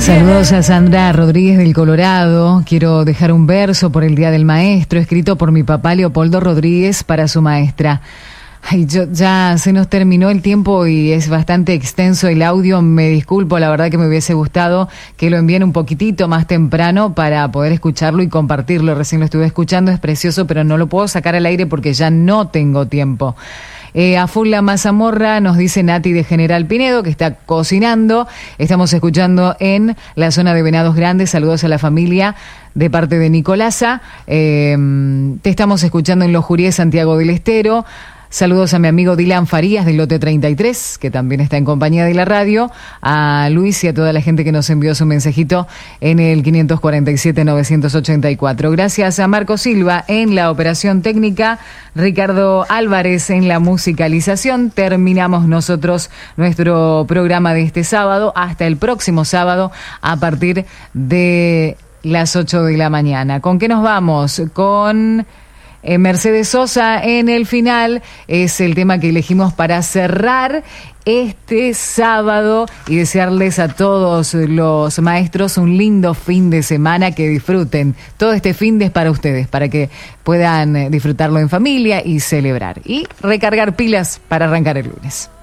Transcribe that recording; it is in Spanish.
Saludos a Sandra Rodríguez del Colorado. Quiero dejar un verso por el Día del Maestro, escrito por mi papá Leopoldo Rodríguez para su maestra. Ay, ya se nos terminó el tiempo y es bastante extenso el audio. Me disculpo, la verdad que me hubiese gustado que lo envíen un poquitito más temprano para poder escucharlo y compartirlo. Recién lo estuve escuchando, es precioso, pero no lo puedo sacar al aire porque ya no tengo tiempo. A full la mazamorra, nos dice Nati de General Pinedo, que está cocinando. Estamos escuchando en la zona de Venados Grandes. Saludos a la familia de parte de Nicolasa. Te estamos escuchando en Los Juríes, Santiago del Estero. Saludos a mi amigo Dylan Farías del Lote 33, que también está en compañía de la radio, a Luis y a toda la gente que nos envió su mensajito en el 547-984. Gracias a Marco Silva en la operación técnica, Ricardo Álvarez en la musicalización. Terminamos nosotros nuestro programa de este sábado. Hasta el próximo sábado a partir de las 8 de la mañana. ¿Con qué nos vamos? Con Mercedes Sosa en el final. Es el tema que elegimos para cerrar este sábado y desearles a todos los maestros un lindo fin de semana, que disfruten. Todo este fin de es para ustedes, para que puedan disfrutarlo en familia y celebrar y recargar pilas para arrancar el lunes.